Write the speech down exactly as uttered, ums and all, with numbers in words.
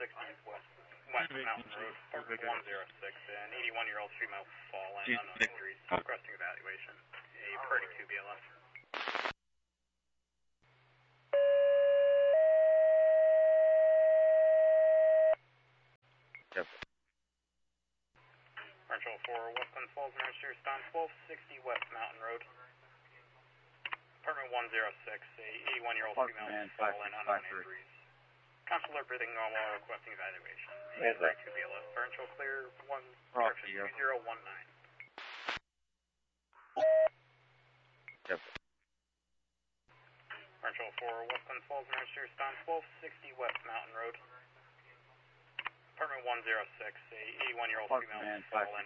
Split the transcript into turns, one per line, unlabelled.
sixty West, West Mountain Road, apartment one oh six. An eighty-one-year-old female fallen, unknown injuries, requesting evaluation. A priority two B L S.
Yep.
Marshall for Westland Falls, Nursery, Ston, twelve sixty West Mountain Road. Apartment one oh six, a eighty-one-year-old female fallen, unknown injuries. Consular breathing normal, requesting evaluation. A two B L S. Marshall clear, one, direction two zero one nine.
Yep.
Marshall for Westland Falls, Nursery, Ston, twelve sixty West Mountain Road. Apartment one oh six, a eighty-one-year-old female fallen.